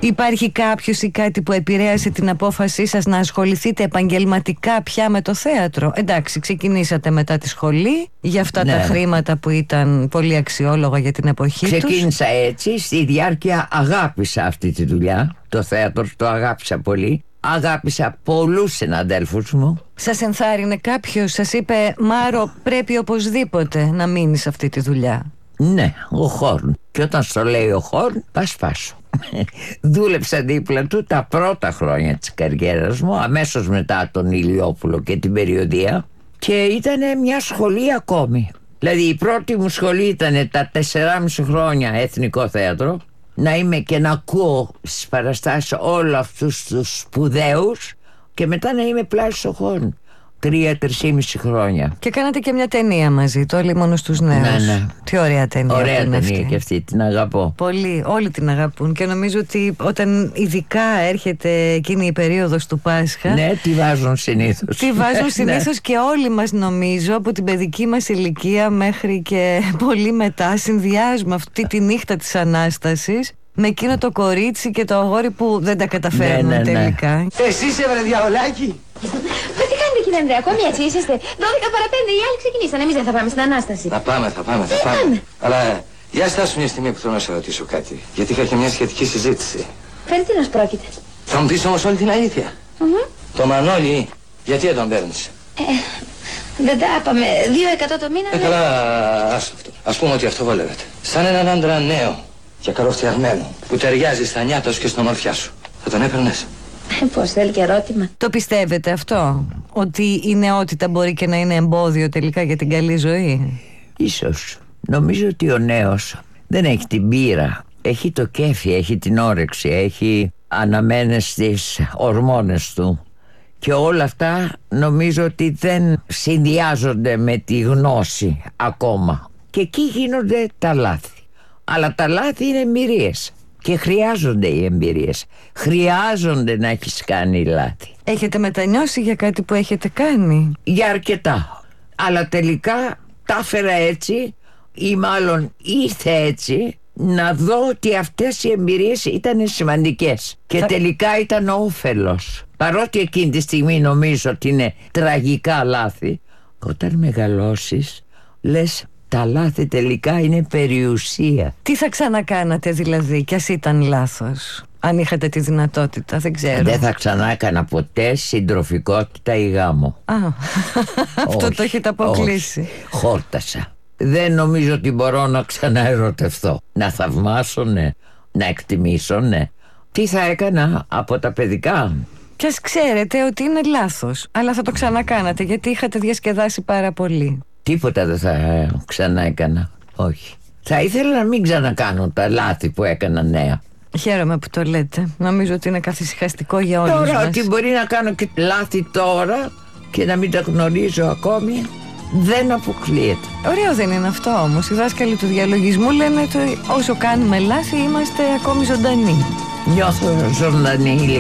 Υπάρχει κάποιος ή κάτι που επηρέασε την απόφασή σας να ασχοληθείτε επαγγελματικά πια με το θέατρο? Εντάξει, ξεκινήσατε μετά τη σχολή για αυτά τα χρήματα που ήταν πολύ αξιόλογα για την εποχή τους. Ξεκίνησα έτσι, στη διάρκεια αγάπησα αυτή τη δουλειά. Το θέατρο το αγάπησα πολύ. Αγάπησα πολλούς συναδέλφους μου. Σας ενθάρρυνε κάποιος, σας είπε «Μάρο, πρέπει οπωσδήποτε να μείνεις αυτή τη δουλειά»? Ναι, ο Χόρν. Και όταν στο λέει ο Χόρν, πάσου. Δούλεψα δίπλα του τα πρώτα χρόνια της καριέρας μου, αμέσως μετά τον Ηλιόπουλο και την περιοδία. Και ήταν μια σχολή ακόμη. Δηλαδή η πρώτη μου σχολή ήταν τα 4,5 χρόνια Εθνικό Θέατρο. Να είμαι και να ακούω στις παραστάσεις όλους αυτούς τους σπουδαίους. Και μετά να είμαι πλάι στο Χόρν 3-3,5 χρόνια. Και κάνατε και μια ταινία μαζί, το Όλοι μόνο στους νέους. Ναι. Τι ωραία ταινία. Ωραία ταινία και αυτή, την αγαπώ. Πολύ, όλοι την αγαπούν. Και νομίζω ότι όταν ειδικά έρχεται εκείνη η περίοδος του Πάσχα. Ναι, τη βάζουν συνήθως. Τη βάζουν συνήθως και όλοι μας, νομίζω, από την παιδική μας ηλικία μέχρι και πολύ μετά, συνδυάζουμε αυτή τη νύχτα της Ανάστασης με εκείνο το κορίτσι και το αγόρι που δεν τα καταφέρνουν τελικά. Εσύ είσαι βρε διαολάκι. Τι κάνετε κύριε Ανδρέα, ακόμη έτσι είσαστε? 12 παρα 5, οι άλλοι ξεκινήσαν, εμείς δεν θα πάμε στην Ανάσταση. Θα πάμε. Αλλά για στάσου μια στιγμή που θέλω να σε ρωτήσω κάτι. Γιατί είχα και μια σχετική συζήτηση. Φέρει τι να σπρώκειται. Θα μου πεις όμως όλη την αλήθεια. Το Μανώλη, γιατί δεν τον παίρνεις? Δεν τα είπαμε, 2 το μήνα. Καλά, άστο αυτό. Ας πούμε ότι αυτό βολεύεται. Σαν έναν άντρα νέο και καλοφτιαγμένο που ταιριάζει στα νιάτα σου και στην ομορφιά σου. Θα τον έπαιρνες? Πώς, θέλει και ερώτημα. Το πιστεύετε αυτό, ότι η νεότητα μπορεί και να είναι εμπόδιο τελικά για την καλή ζωή? Ίσως. Νομίζω ότι ο νέος δεν έχει την πείρα. Έχει το κέφι, έχει την όρεξη, έχει αναμένες τις ορμόνες του. Και όλα αυτά νομίζω ότι δεν συνδυάζονται με τη γνώση ακόμα. Και εκεί γίνονται τα λάθη. Αλλά τα λάθη είναι εμπειρίες. Και χρειάζονται οι εμπειρίες. Χρειάζονται να έχεις κάνει λάθη. Έχετε μετανιώσει για κάτι που έχετε κάνει? Για αρκετά. Αλλά τελικά τα έφερα έτσι, ή μάλλον ήρθε έτσι, να δω ότι αυτές οι εμπειρίες ήταν σημαντικές. Και τελικά ήταν όφελος. Παρότι εκείνη τη στιγμή νομίζω ότι είναι τραγικά λάθη, όταν μεγαλώσεις λες τα λάθη τελικά είναι περιουσία. Τι θα ξανακάνατε δηλαδή, κι ας ήταν λάθος? Αν είχατε τη δυνατότητα, δεν ξέρω. Δεν θα ξανά έκανα ποτέ συντροφικότητα ή γάμο. Αυτό το έχετε αποκλείσει. Χόρτασα. Δεν νομίζω ότι μπορώ να ξαναερωτευτώ. Να θαυμάσω, ναι. Να εκτιμήσω, ναι. Τι θα έκανα από τα παιδικά? Κι ας ξέρετε ότι είναι λάθος, αλλά θα το ξανακάνατε γιατί είχατε διασκεδάσει πάρα πολύ. Τίποτα δεν θα ξανά έκανα. Όχι. Θα ήθελα να μην ξανακάνω τα λάθη που έκανα νέα. Χαίρομαι που το λέτε. Νομίζω ότι είναι καθησυχαστικό για όλους μας. Τώρα ότι μπορεί να κάνω και λάθη τώρα και να μην τα γνωρίζω ακόμη, δεν αποκλείεται. Ωραίο δεν είναι αυτό όμως? Οι δάσκαλοι του διαλογισμού λένε ότι όσο κάνουμε λάθη είμαστε ακόμη ζωντανοί. Νιώθω ζωντανή,